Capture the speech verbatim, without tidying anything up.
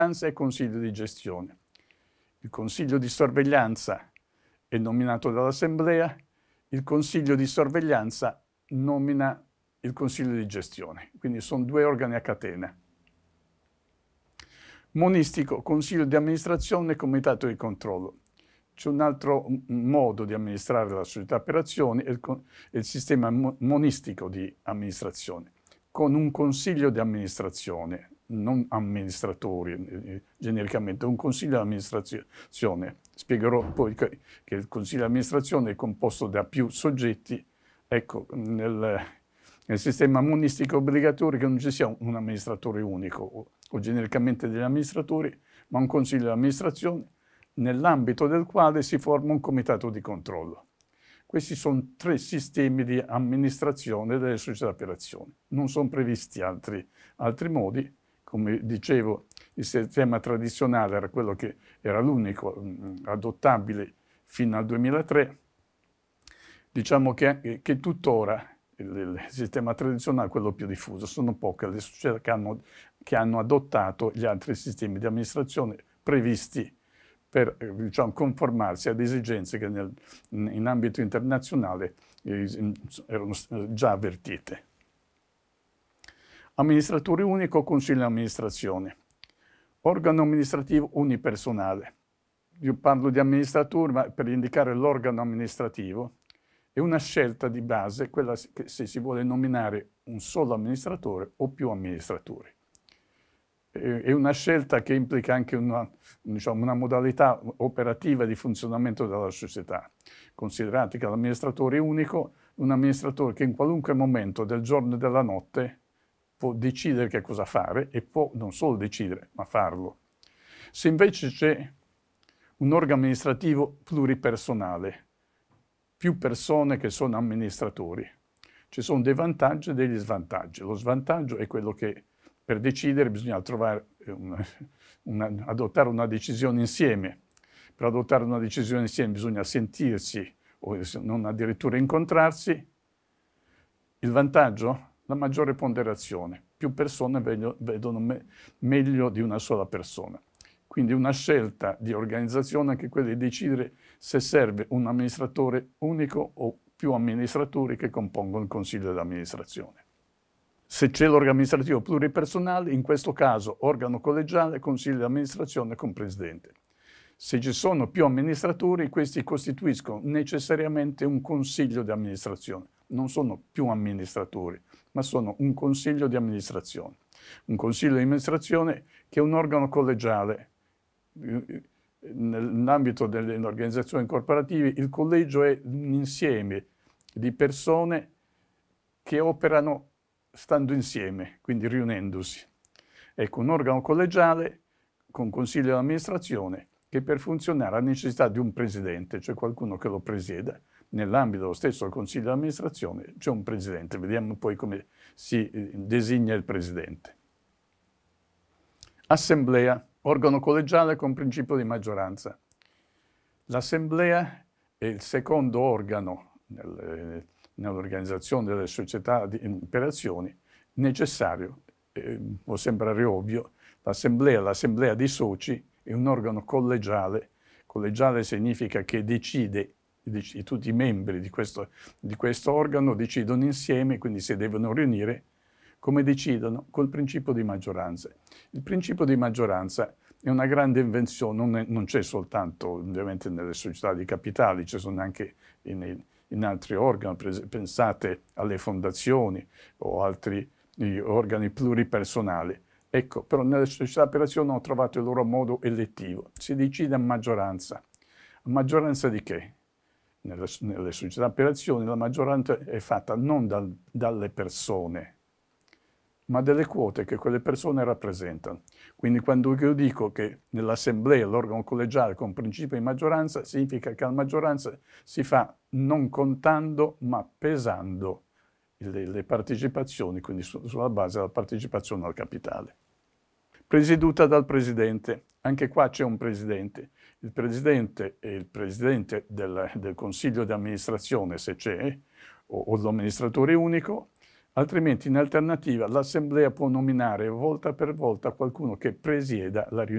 e consiglio di gestione. Il consiglio di sorveglianza è nominato dall'assemblea, il consiglio di sorveglianza nomina il consiglio di gestione, quindi sono due organi a catena. Monistico, consiglio di amministrazione e comitato di controllo. C'è un altro modo di amministrare la società per azioni, è il, è il sistema monistico di amministrazione, con un consiglio di amministrazione, non amministratori genericamente, un consiglio di amministrazione. Spiegherò poi che, che il consiglio di amministrazione è composto da più soggetti. Ecco, nel, nel sistema monistico obbligatorio che non ci sia un amministratore unico o, o genericamente degli amministratori, ma un consiglio di amministrazione nell'ambito del quale si forma un comitato di controllo. Questi sono tre sistemi di amministrazione delle società per azioni. Non sono previsti altri, altri modi. Come dicevo, il sistema tradizionale era quello che era l'unico mh, adottabile fino al duemilatré. Diciamo che, che tuttora il, il sistema tradizionale è quello più diffuso. Sono poche le società che hanno, che hanno adottato gli altri sistemi di amministrazione previsti per diciamo, conformarsi ad esigenze che nel, in ambito internazionale eh, erano già avvertite. Amministratore unico, consiglio di amministrazione. Organo amministrativo unipersonale. Io parlo di amministratore, ma per indicare l'organo amministrativo è una scelta di base, quella che se si vuole nominare un solo amministratore o più amministratori. È una scelta che implica anche una, diciamo, una modalità operativa di funzionamento della società. Considerate che l'amministratore unico è un amministratore che in qualunque momento del giorno e della notte può decidere che cosa fare e può non solo decidere, ma farlo. Se invece c'è un organo amministrativo pluripersonale, più persone che sono amministratori, ci sono dei vantaggi e degli svantaggi. Lo svantaggio è quello che per decidere bisogna trovare una, una, adottare una decisione insieme. Per adottare una decisione insieme bisogna sentirsi o non addirittura incontrarsi. Il vantaggio? La maggiore ponderazione. Più persone vedono, vedono me, meglio di una sola persona. Quindi una scelta di organizzazione anche quella di decidere se serve un amministratore unico o più amministratori che compongono il consiglio di amministrazione. Se c'è l'organo amministrativo pluripersonale, in questo caso organo collegiale, consiglio di amministrazione con presidente. Se ci sono più amministratori, questi costituiscono necessariamente un consiglio di amministrazione. Non sono più amministratori, ma sono un consiglio di amministrazione. Un consiglio di amministrazione che è un organo collegiale. Nell'ambito delle organizzazioni corporative, il collegio è un insieme di persone che operano stando insieme, quindi riunendosi. Ecco, un organo collegiale con consiglio di amministrazione che per funzionare ha necessità di un presidente, cioè qualcuno che lo presieda. Nell'ambito dello stesso consiglio di amministrazione c'è un presidente. Vediamo poi come si designa il presidente. Assemblea, organo collegiale con principio di maggioranza. L'assemblea è il secondo organo nel, nell'organizzazione delle società di, per azioni necessario. Eh, può sembrare ovvio, l'assemblea, l'assemblea dei soci è un organo collegiale. Collegiale significa che decide, decide tutti i membri di questo, di questo organo decidono insieme, quindi si devono riunire. Come decidono? Col principio di maggioranza. Il principio di maggioranza è una grande invenzione, non, è, non c'è soltanto ovviamente nelle società di capitali, ci sono anche in, in altri organi, pensate alle fondazioni o altri organi pluripersonali. Ecco, però nelle società per azioni hanno trovato il loro modo elettivo. Si decide a maggioranza. A maggioranza di che? Nelle, nelle società per azioni la maggioranza è fatta non dal, dalle persone, ma delle quote che quelle persone rappresentano. Quindi quando io dico che nell'assemblea l'organo collegiale con principio di maggioranza, significa che la maggioranza si fa non contando, ma pesando le, le partecipazioni, quindi su, sulla base della partecipazione al capitale. Presieduta dal presidente. Anche qua c'è un presidente. Il presidente è il presidente del, del consiglio di amministrazione, se c'è, o, o l'amministratore unico, Altrimenti, in alternativa, l'Assemblea può nominare volta per volta qualcuno che presieda la riunione.